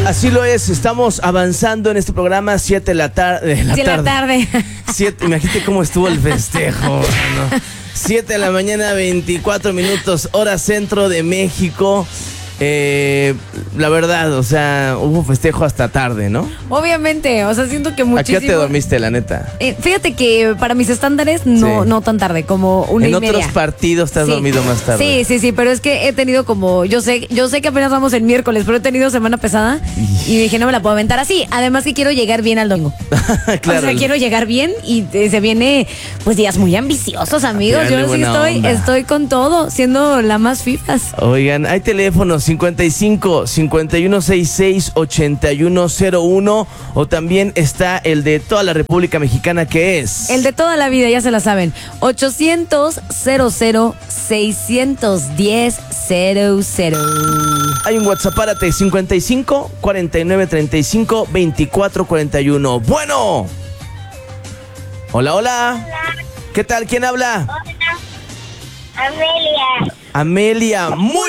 Así lo es, estamos avanzando en este programa, 7 de la tarde. De la tarde. 7, imagínate cómo estuvo el festejo, ¿no? 7 de la mañana, 24 minutos, hora centro de México. La verdad, o sea, hubo festejo hasta tarde, ¿no? Obviamente, o sea, siento que muchísimo. ¿A qué te dormiste, la neta? Fíjate que para mis estándares no tan tarde, como una y media. En otros partidos te has dormido más tarde. Sí, pero es que he tenido como, yo sé que apenas vamos el miércoles, pero he tenido semana pesada y dije, no me la puedo aventar así. Además que quiero llegar bien al domingo. Claro. O sea, quiero llegar bien y se viene, pues, días muy ambiciosos, amigos. Dale, yo sí estoy con todo, siendo la más fifas. Oigan, hay teléfonos 55 5166 8101 o también está el de toda la República Mexicana, que es el de toda la vida, ya se la saben, 800 00 610 00. Hay un WhatsApp, párate, 55 49 35 24 41. Bueno. Hola. ¿Qué tal? ¿Quién habla? Hola. Amelia. Amelia, muy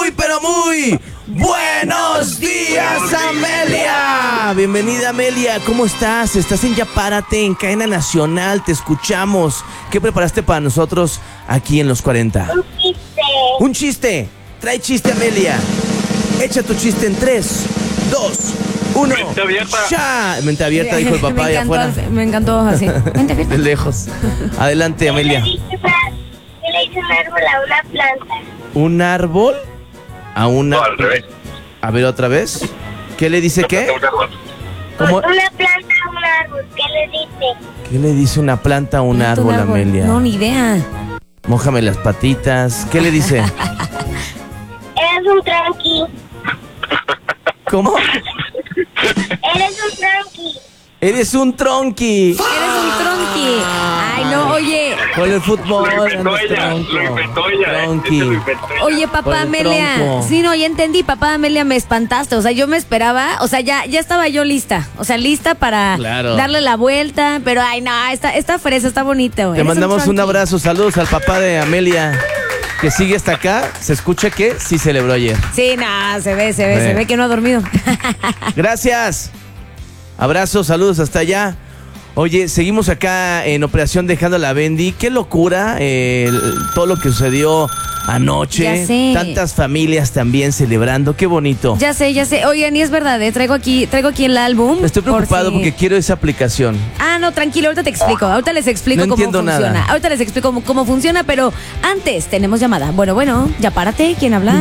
buenos días, Amelia. Bienvenida, Amelia. ¿Cómo estás? Estás en Ya Párate, en cadena nacional. Te escuchamos. ¿Qué preparaste para nosotros aquí en los 40? Un chiste. Un chiste. Trae chiste, Amelia. Echa tu chiste en 3, 2, 1. Mente abierta. ¡Ya! Mente abierta, dijo el papá allá afuera. Me encantó así. Mente abierta. De lejos. Adelante, Amelia. ¿Qué le dice un árbol a una planta? ¿Un árbol a una...? No, al revés. A ver, otra vez. ¿Qué le dice qué? ¿Cómo? Una planta a un árbol. ¿Qué le dice? ¿Qué le dice una planta a un árbol, Amelia? No, ni idea. Mójame las patitas. ¿Qué le dice? Eres un tranqui. ¿Cómo? Eres un tranqui. Eres un tronqui. Eres un tronqui. Ay, no, oye. Con el fútbol. Lo inventó ella. Tronqui. Lo inventó ella. Oye, Por papá el Amelia. tronco. Sí, no, ya entendí, papá Amelia, me espantaste. O sea, yo me esperaba, o sea, ya estaba yo lista. O sea, lista para Claro. darle la vuelta. Pero, ay, no, esta fresa está bonita, güey. Te Eres mandamos un tronqui. abrazo. Saludos al papá de Amelia, que sigue hasta acá. Se escucha que sí celebró ayer. Sí, no, se ve que no ha dormido. Gracias. Abrazos, saludos hasta allá. Oye, seguimos acá en Operación Dejando la Bendy. Qué locura todo lo que sucedió anoche. Ya sé. Tantas familias también celebrando. Qué bonito. Ya sé. Oigan, y es verdad, traigo aquí el álbum. Estoy preocupado por si- porque quiero esa aplicación. Ah, no, tranquilo, ahorita te explico. Ahorita les explico No cómo entiendo funciona. nada. Ahorita les explico cómo funciona, pero antes tenemos llamada. Bueno, ya párate. ¿Quién habla?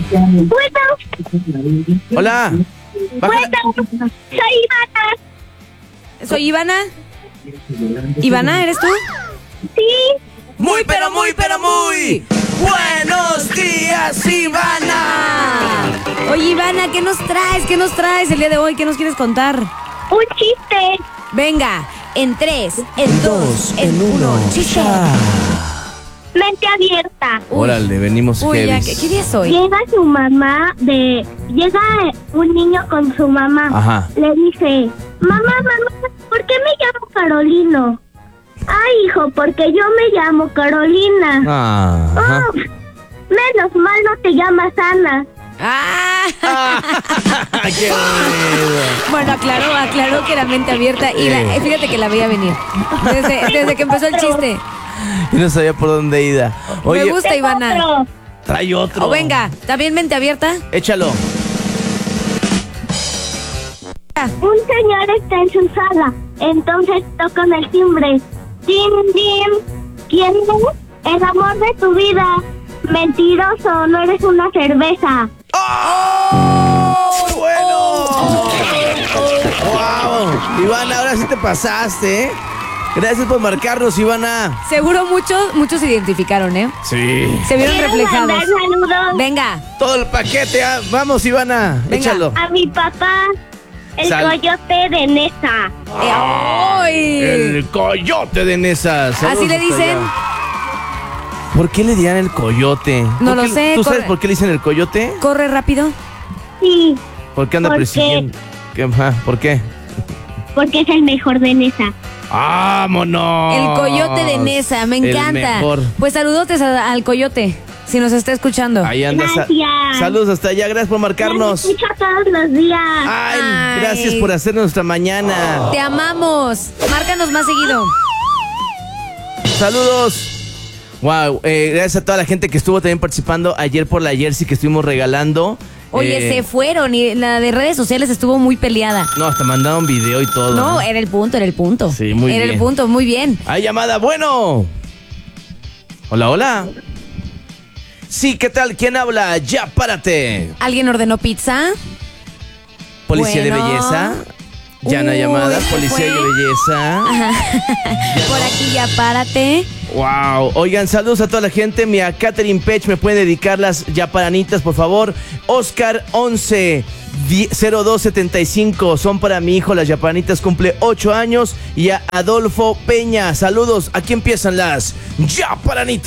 Bueno, Hola. Bájala. soy Ivana. Soy Ivana. Ivana, ¿eres tú? Sí. Muy. Buenos días, Ivana. Oye, Ivana, ¿qué nos traes? ¿Qué nos traes el día de hoy? ¿Qué nos quieres contar? Un chiste. Venga, en 3, en 2, en 1. Chiste. Mente abierta. Uy. Órale, venimos Uy, ya, heavies. ¿qué día es hoy? Llega un niño con su mamá. Ajá. Le dice, mamá, ¿por qué me llamo Carolino? Ay, hijo, porque yo me llamo Carolina. Ajá. Oh, menos mal no te llamas Ana. ¡Ah! Qué bonito. Bueno, aclaró que era mente abierta y fíjate que la veía venir. Desde que empezó el chiste. Yo no sabía por dónde ir. Oye, Me gusta, Ivana. Otro. trae otro. O venga, ¿también mente abierta? Échalo. Un señor está en su sala, entonces tocan el timbre. ¡Din, din! ¿Quién es? El amor de tu vida. Mentiroso, no eres una cerveza. ¡Oh! ¡Muy bueno! ¡Wow! Ivana, ahora sí te pasaste, ¿eh? Gracias por marcarnos, Ivana. Seguro muchos se identificaron, ¿eh? Sí. Se vieron ¿Quieres reflejados. mandar saludos? Venga. Todo el paquete. Vamos, Ivana. Venga. Échalo. A mi papá, el Sal. coyote de Nesa. ¡Ay! El coyote de Nesa. Saludos Así le hasta dicen. allá. ¿Por qué le dirán el coyote? No ¿Por lo qué- sé, ¿Tú sabes corre. por qué le dicen el coyote? Corre rápido. Sí, Porque anda ¿Por qué? persiguiendo. ¿Por qué? porque es el mejor de Nesa. ¡Vámonos! El coyote de Nesa, me El encanta. mejor. Pues saludotes al coyote. si nos está escuchando. Ahí anda. Gracias. Saludos hasta allá, gracias por marcarnos. Los escucho todos los días. Ay, Ay. gracias por hacer nuestra mañana. Te amamos. Márcanos más seguido. Saludos. Wow, gracias a toda la gente que estuvo también participando ayer por la jersey que estuvimos regalando. Oye, se fueron y la de redes sociales estuvo muy peleada. No, hasta mandaron video y todo. No, era el punto. Sí, muy Era bien. el punto, muy bien. Hay llamada, bueno. Hola, hola. Sí, ¿qué tal? ¿Quién habla? Ya párate. ¿Alguien ordenó pizza? Policía de Bueno. belleza. Ya no hay Uy, llamada. ¿se Policía fue? de belleza. Por aquí ya párate. Wow. Oigan, saludos a toda la gente. Mi a Catherine Pech me puede dedicar las yaparanitas, por favor. Oscar 11 0275 son para mi hijo. Las yaparanitas cumple 8 años. Y a Adolfo Peña. Saludos. Aquí empiezan las yaparanitas.